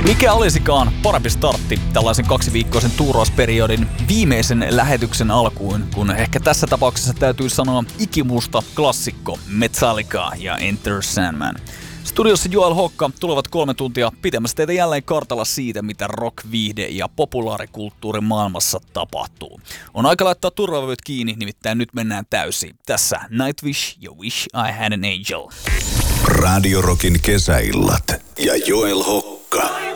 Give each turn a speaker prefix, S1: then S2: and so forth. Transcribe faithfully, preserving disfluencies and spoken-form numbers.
S1: Mikä olisikaan parempi startti tällaisen kaksiviikkoisen tuurausperiodin viimeisen lähetyksen alkuun, kun ehkä tässä tapauksessa täytyy sanoa ikimusta klassikko Metallica ja Enter Sandman. Studiossa Joel Hokka tulevat kolme tuntia pitämässä teitä jälleen kartalla siitä, mitä rock, viihde ja populaarikulttuurin maailmassa tapahtuu. On aika laittaa turvavyöt kiinni, nimittäin nyt mennään täysin. Tässä Nightwish ja Wish I Had an Angel.
S2: Radio Rockin kesäillat ja Joel Hokka.